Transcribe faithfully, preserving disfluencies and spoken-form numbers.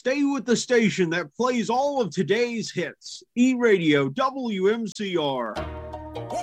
Stay with the station that plays all of today's hits. E-Radio W M C R.